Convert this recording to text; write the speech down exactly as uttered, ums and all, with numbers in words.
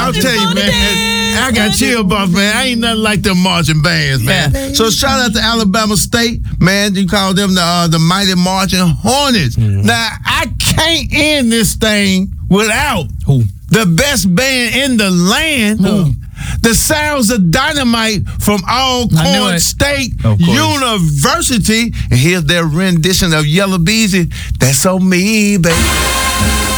I'll tell you, man, I got chill bumps, man. I ain't nothing like them marching bands, man. Yeah. So shout out to Alabama State, man. You call them the uh, the Mighty Marching Hornets. Mm-hmm. Now, I can't end this thing without Who? the best band in the land. Who? The Sounds of Dynamite from Alcorn State University. And here's their rendition of Yellow Beezy. That's on me, baby.